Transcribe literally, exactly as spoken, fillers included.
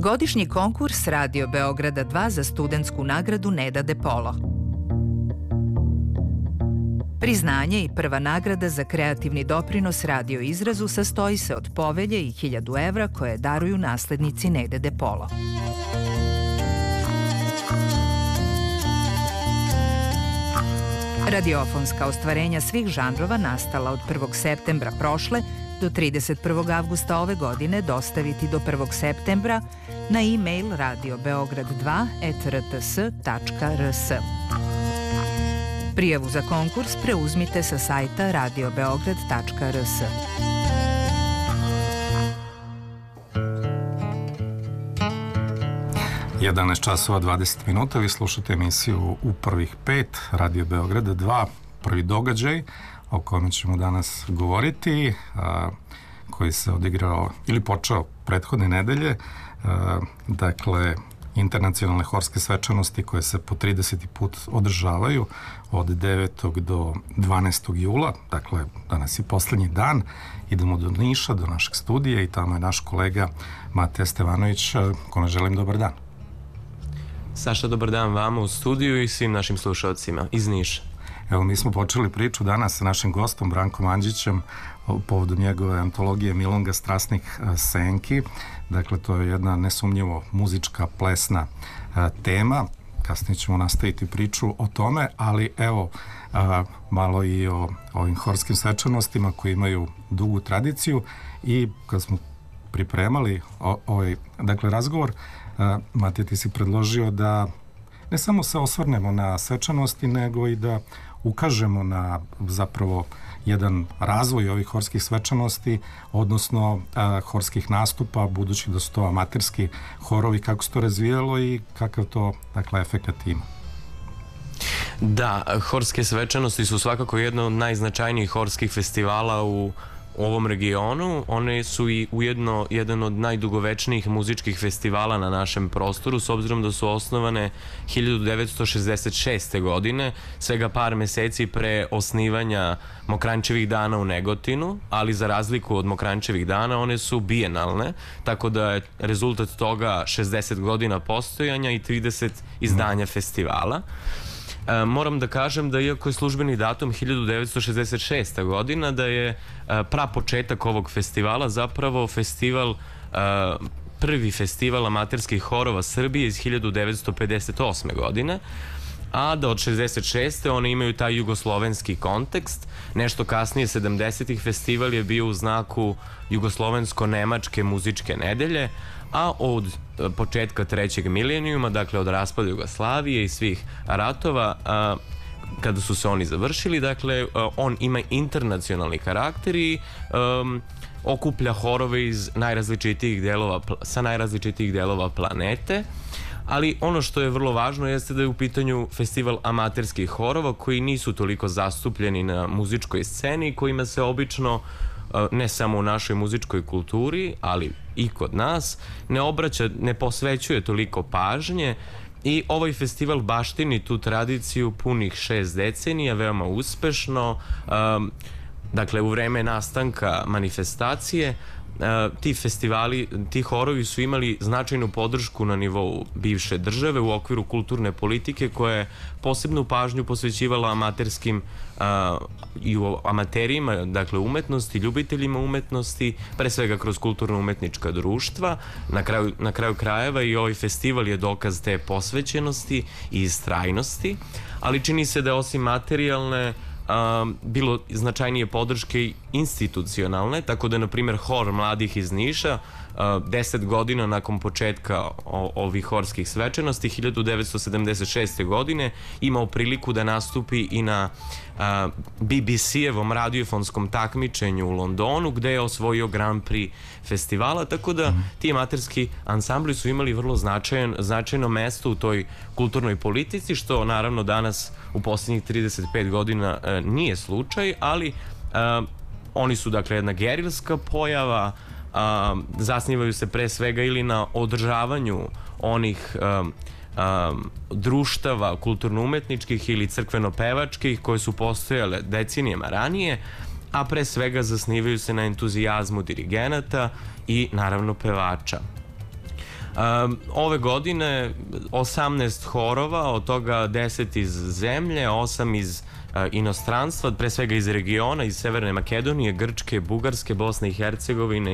Godišnji konkurs Radio Beograda dva za studentsku nagradu Neda De Polo. Priznanje i prva nagrada za kreativni doprinos radio izrazu sastoji se od povelje i hiljadu evra koje daruju naslednici Nede De Polo. Radiofonska ostvarenja svih žanrova nastala od prvog septembra prošle do trideset prvog avgusta ove godine dostaviti do prvog septembra na e-mail radio beograd dva et r t s tačka r s. Prijavu za konkurs preuzmite sa sajta radio beograd tačka r s. jedanaest časova dvadeset minuta, vi slušate emisiju U prvih pet, Radio Beograda dva, prvi događaj o kome ćemo danas govoriti, a, koji se odigrao ili počeo prethodne nedelje, a, dakle internacionalne horske svečanosti koje se po trideseti put održavaju od devetog do dvanaestog jula, dakle danas je poslednji dan, idemo do Niša, do našeg studija i tamo je naš kolega Mateja Stevanović, kome želim dobar dan. Saša, dobar dan vama u studiju i svim našim slušalcima iz Niša. Evo, mi smo počeli priču danas sa našim gostom Brankom Andžićem povodom njegove antologije Milonga strasnih senki. Dakle, to je jedna nesumnjivo muzička, plesna tema. Kasnije ćemo nastaviti priču o tome, ali evo, malo i o ovim horskim svečanostima koji imaju dugu tradiciju i kad smo pripremali ovaj, dakle, razgovor, Matija, ti si predložio da ne samo se osvrnemo na svečanosti, nego i da ukažemo na zapravo jedan razvoj ovih horskih svečanosti, odnosno a, horskih nastupa, budući da su to amaterski horovi, kako se to razvijalo i kakav to, dakle, efekat ima. Da, horske svečanosti su svakako jedno od najznačajnijih horskih festivala u u ovom regionu. One su i ujedno jedan od najdugovečnijih muzičkih festivala na našem prostoru, s obzirom da su osnovane hiljadu devetsto šezdeset šeste. godine, svega par meseci pre osnivanja Mokranjčevih dana u Negotinu, ali za razliku od Mokranjčevih dana one su bijenalne, tako da je rezultat toga šezdeset godina postojanja i trideset izdanja festivala. E, moram da kažem da iako je službeni datum hiljadu devetsto šezdeset šesta. godina, da je e, prapočetak ovog festivala zapravo festival, e, prvi festival amaterskih horova Srbije iz hiljadu devetsto pedeset osme. godine, a da od šezdeset šeste. one imaju taj jugoslovenski kontekst. Nešto kasnije, sedamdesetih, festival je bio u znaku jugoslovensko-nemačke muzičke nedelje, a od početka trećeg milenijuma, dakle od raspada Jugoslavije i svih ratova, a, kada su se oni završili, dakle on ima internacionalni karakter i um, okuplja horove iz najrazličitijih delova, sa najrazličitijih delova planete. Ali ono što je vrlo važno jeste da je u pitanju festival amaterskih horova koji nisu toliko zastupljeni na muzičkoj sceni, kojima se obično, ne samo u našoj muzičkoj kulturi, ali i kod nas, ne obraća, ne posvećuje toliko pažnje i ovaj festival baštini tu tradiciju punih šest decenija, veoma uspešno. Um, dakle, u vreme nastanka manifestacije Uh, ti festivali, ti horovi su imali značajnu podršku na nivou bivše države u okviru kulturne politike koja je posebnu pažnju posvećivala amaterskim uh, i amaterima, dakle umetnosti, ljubiteljima umetnosti, pre svega kroz kulturno-umetnička društva. Na kraju, na kraju krajeva i ovaj festival je dokaz te posvećenosti i istrajnosti, ali čini se da osim materijalne Um, bilo značajnije podrške institucionalne, tako da, na primjer, hor mladih iz Niša uh, deset godina nakon početka o, ovih horskih svečanosti hiljadu devetsto sedamdeset šeste. godine imao priliku da nastupi i na uh, B B C-evom radiofonskom takmičenju u Londonu, gde je osvojio Grand Prix festivala, tako da ti amaterski ansambli su imali vrlo značajan, značajno mesto u toj kulturnoj politici, što naravno danas u posljednjih trideset pet godina e, nije slučaj, ali e, oni su, dakle, jedna gerilska pojava, a, zasnivaju se pre svega ili na održavanju onih a, a, društava kulturno-umetničkih ili crkveno-pevačkih koje su postojale decenijama ranije, a pre svega zasnivaju se na entuzijazmu dirigenata i naravno pevača. Ove godine osamnaest horova, od toga deset iz zemlje, osam iz inostranstva, pre svega iz regiona, iz Severne Makedonije, Grčke, Bugarske, Bosne i Hercegovine